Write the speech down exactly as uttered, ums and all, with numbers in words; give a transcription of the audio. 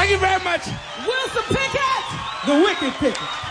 Thank you very much. Wilson Pickett. The Wicked Pickett.